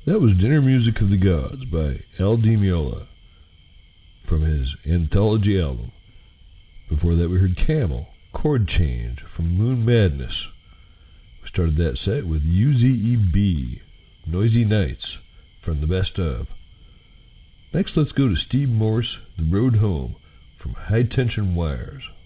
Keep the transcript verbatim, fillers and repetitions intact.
That was Dinner Music of the Gods by Al Di Meola from his anthology album. Before that we heard Camel, Chord Change from Moon Madness. We started that set with U Z E B, Noisy Nights from the Best Of. Next let's go to Steve Morse, The Road Home from High Tension Wires.